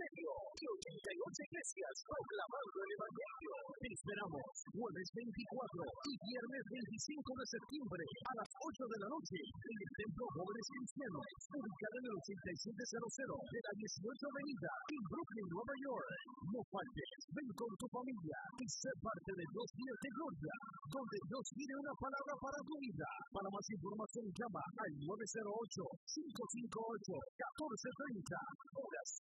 Medio y 88 iglesias proclamando el Evangelio. Te esperamos jueves 24 y viernes 25 de septiembre a las 8 de la noche en el Templo Jóvenes Cristianos, ubicado en el 8700 de la 18 Avenida en Brooklyn, Nueva York. No faltes, ven con tu familia y sé parte de 2 días de gloria, donde Dios tiene una palabra para tu vida. Para más información llama al 908-558-1430. Horas